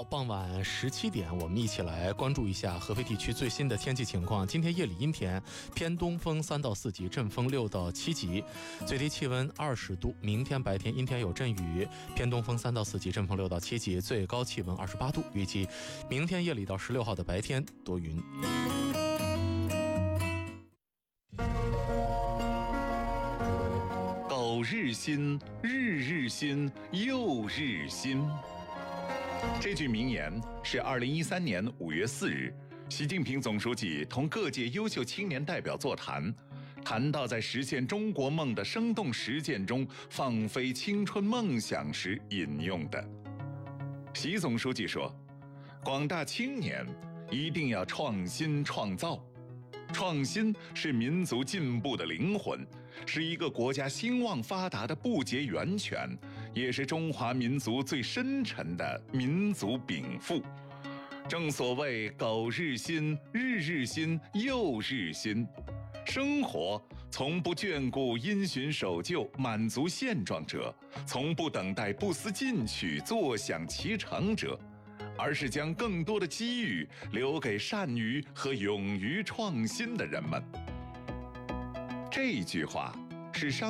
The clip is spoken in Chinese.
好，傍晚17点，我们一起来关注一下合肥地区最新的天气情况。今天夜里阴天，偏东风3到4级，阵风6到7级，最低气温20度。明天白天阴天有阵雨，偏东风3到4级，阵风6到7级，最高气温28度。预计明天夜里到16号的白天多云。 苟日新，日日新，又日新。这句名言是2013年5月4日，习近平总书记同各界优秀青年代表座谈，谈到在实现中国梦的生动实践中放飞青春梦想时引用的。习总书记说，广大青年一定要创新创造。创新是民族进步的灵魂，是一个国家兴旺发达的不竭源泉，也是中华民族最深沉的民族禀赋。正所谓苟日新，日日新，又日新。生活从不眷顾因循守旧、满足现状者，从不等待不思进取、坐享其成者，而是将更多的机遇留给善于和勇于创新的人们。这句话是